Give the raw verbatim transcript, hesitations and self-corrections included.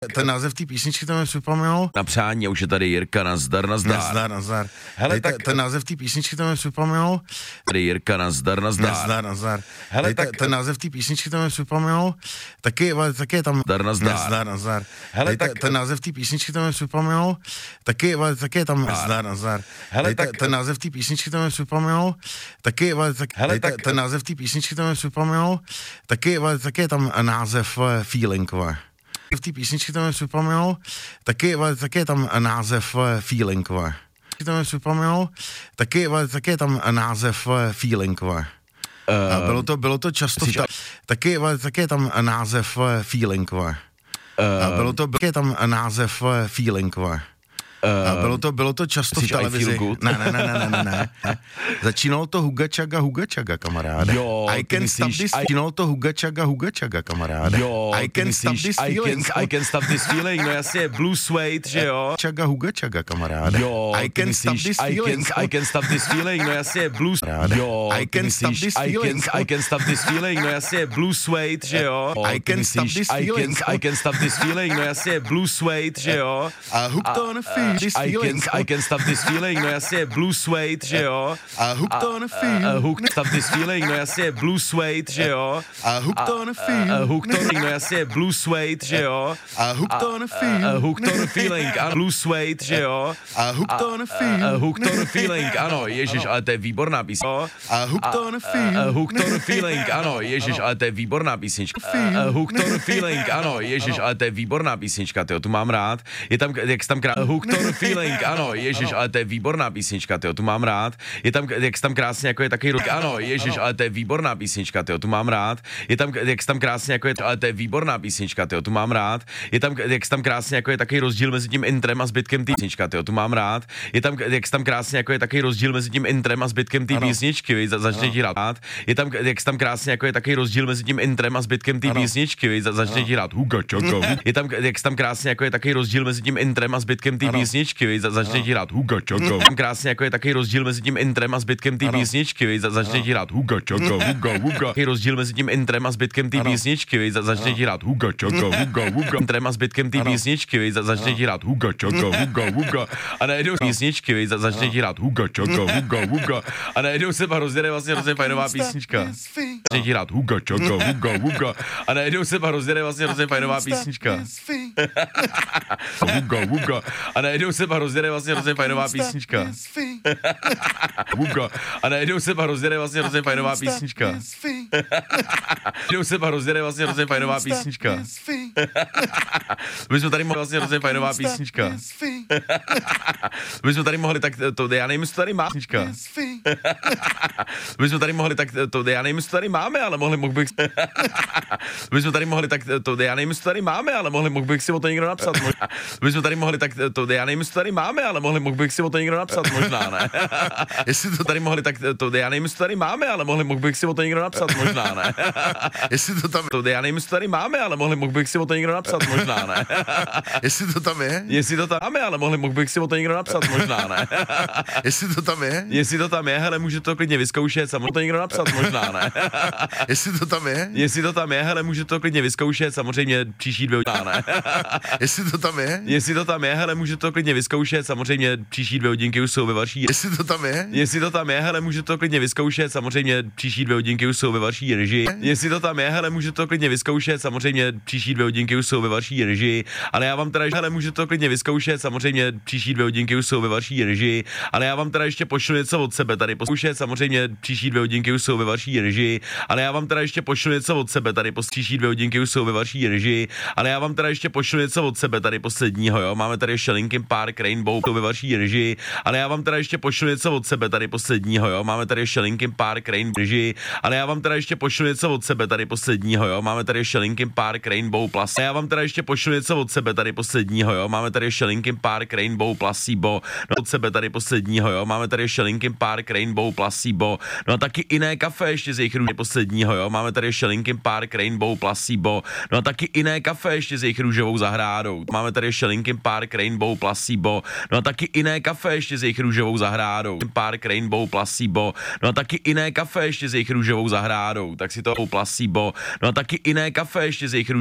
Ten název té písničky to mi připomněl. Na přání, už je tady Jirka, nazdar, nazdar. Nazdar, nazdar. Hele, Dejte, tak... ten název té písničky to mi připomněl. Tady Jirka, nazdar, nazdar. Nazdar, nazdar. Hele, Dejte, tak... ten název té písničky to mi připomněl. Taky, taky je tam... Nazdar, nazdar. Nazdar, nazdar. Hele, Dejte, tak... ten název té písničky to mi připomněl. Taky, taky je tam... Nazdar, nazdar. Hele, Dejte, tak... ten název té písničky to mi připomněl. Taky, taky... Hele, Dejte, tak... ten název té písničky to mi připomněl. Taky, taky je tam název Feeling. V té písničky to mi připomněl, taky, taky je tam název Feeling. To mi připomněl, taky, taky je tam název Feeling. Uh, bylo, to, bylo to často, jsi... ta, taky, taky je tam název Feeling. Uh, bylo to, taky je tam název Feeling. Uh, bylo, to, bylo to často v televizi. Ne, ne, ne, ne, ne, ne, ne. Začínalo to Huga Chaga, Huga Chaga, kamaráde. Jo, I can myslíš, stop this, I... začínalo to Huga Chaga, Huga Chaga, kamaráde. Jo, I can myslíš, stop this I feeling. Can, I can stop this feeling, no jasně, Blue Suede, že jo. Chaga, Huga Chaga, kamaráde. Jo, I can myslíš, stop this I feeling. Can, I can stop this feeling, no jasně, Blue Suede. Jo, I can stop this feeling. I can stop this feeling, no jasně, Blue Suede, že jo. I can stop this feeling. I can stop this feeling, no jasně, Blue Suede, že jo. A hooked on a feel, this feeling. I can stop this feeling, no jasně, Blue Suede, že jo. A hooked on a feel. Hooked stop this feeling, no jasně, Blue Suede, že jo. A hooked on a feel. Hooked on, no jasně, Blue Suede, že jo. A hooked on a feel. Hooked on a feeling, a Blue Suede, že jo. A hooked on a feel. Hooked on a feeling, ano, ježiš, ale to je výborná písnička. A hooked on a feel. Hooked on a feeling, ano, ježiš, ale to je výborná písnička. Hooked on a feeling, ano, ježiš, ale to je výborná písnička, tyjo, tu mám rád. Je tam, jak jsi tam krásně, Hooked on a feeling, ano, ježiš, ale to je výborná písnička, tyjo, tu mám rád. Je tam, jak jsi tam krásně, jako je taky, ano, ježiš, ale to je výborná písnička, tyjo, tu mám rád. Je tam, jak jsi tam krásně, jako je, ale to je výborná písnička, tyjo, tu mám rád. Je tam, jak jsi tam krásně, jako je taky rozdíl mezi tím intrem a zbytkem té písnička, tyjo, tu mám rád. Je tam, jak jsi tam krásně, jako je taky rozdíl mezi tím intrem a zbytkem té písničky, víš, začne ti hrát. Je tam, jak jsi tam krásně, jako je taky rozdíl mezi tím intrem a zbytkem té písničky, víš, začne ti hrát. Huga Chaga. Je tam, jak jsi tam krásně, jako je taky rozdíl mezi tím intrem a zbytkem té písničky, víš, začne ti hrát. Huga Chaga. Tam krásně, jako je taky rozdíl mezi tím intrem a zbytkem té písničky, víš, začne ti hrát. Huga Chaga, huga, huga. Je rozdíl mezi tím intrem a zbytkem té písničky, víš, začne ti hrát. Huga Chaga, huga, huga. Intrem a zbytkem té písničky, víš, začne ti hrát. Huga Chaga, huga, huga. A najednou písničky, víš, začne ti hrát. Huga Chaga, huga, huga. A najednou se rozjede vlastně hrozně fajnová písnička. Začne ti hrát. Huga Chaga, huga, huga. A najednou se rozjede vlastně hrozně fajnová písnička. Huga, huga. A najednou se rozjede vlastně hrozně fajnová písnička. Huga. A najednou se rozjede vlastně hrozně fajnová písnička. Najednou se rozjede vlastně hrozně fajnová písnička. My jsme tady mohli vlastně hrozně fajnová písnička. My jsme tady mohli tak to, já nevím, co tady má písnička. My jsme tady mohli tak to, já nevím, co tady máme, ale mohli, mohl bych... My jsme tady mohli tak to, já nevím, co tady máme, ale mohli, mohl bych si o to někdo napsat. Možná. My jsme tady mohli tak to, já nevím, co tady máme, ale mohli, mohl bych si o to někdo napsat, možná, ne? Jestli to tady mohli tak to, já nevím, co tady máme, ale mohli, mohl bych si o to někdo napsat, možná, ne? Jestli to tam to, já nevím, co tady máme, ale mohli, mohl bych si o to někdo napsat, možná, ne? Jestli to tam je? Jestli to tam máme, ale mohli, mohl bych si o to někdo napsat, možná, ne? Jestli to tam je? Jestli to tam je, hele, může to klidně vyzkoušet, samozřejmě to někdo napsat, možná, ne? Jestli to tam je? Jestli to tam je, hele, může to klidně vyzkoušet, samozřejmě příští dvě hodiny, ne? Jestli to tam je? Jestli to tam je, hele, může to klidně vyzkoušet, samozřejmě příští dvě hodinky už jsou ve vaší. Jestli to tam je? Jestli to tam je, hele, může to klidně vyzkoušet, samozřejmě příští dvě hodinky už jsou ve vaší režii. Jestli to tam je, hele, může to klidně vyzkoušet, samozřejmě příští dvě hodinky už jsou ve vaší režii, ale já vám teda, hele, může to klidně vyzkoušet, samozřejmě příští dvě hodinky už jsou ve vaší režii, ale já vám teda ještě pošlu něco od sebe tady posloušet, samozřejmě příští dvě hodinky už jsou ve vaší režii, ale já vám teda ještě pošlu něco od sebe tady příští dvě hodinky už jsou ve vaší režii, ale já vám teda ještě pošlu něco od sebe tady posledního, jo, máme tady ještě Linkin Park, Rainbow, to ve vaší režii, ale já vám teda ještě pošlu něco od sebe tady posledního, jo, máme tady ještě Linkin Park, Rainbow, režii, ale já vám teda ještě pošlu něco od sebe tady posledního, jo, máme tady ještě Linkin Park, Rainbow, Plus, a já vám teda ještě pošlu něco od sebe tady posledního, jo, máme tady ještě Linkin Park, Rainbow, Placebo, no od sebe tady posledního, jo, máme tady ještě Linkin Park, Rainbow, Placebo, no a taky Iné kafe ještě z jejich růžovou posledního, jo, máme tady ještě Linkin Park, Rainbow, Placebo, no a taky Iné kafe ještě z jejich růžovou zahrádou, máme tady ještě Linkin Park, Rainbow, Placebo, no a taky Iné kafe ještě z jejich růžovou zahrádou, Linkin Park, Rainbow, Placebo, no a taky Iné kafe ještě z jejich růžovou zahrádou, tak si to Placebo, no a taky Iné kafe ještě z jejich růžovou